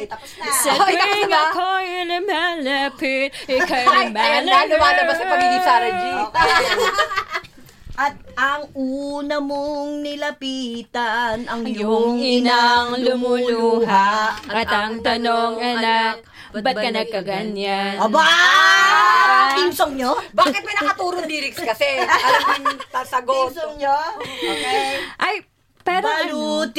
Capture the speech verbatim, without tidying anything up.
tapos na. Sa tuwing ako'y lumalapit, ika'y lumalapit. Ayan na, lumalabas sa pagiging Sarah G. Okay. At ang una mong nilapitan, ang Yung inang lumuluha, at ang tanong, anak, ba't ka nagkaganyan? Aba! Team song nyo? Bakit may nakaturong lyrics kasi? Alam mo yung sasagot. Team song nyo? Okay. Ay, pero ano? Baluti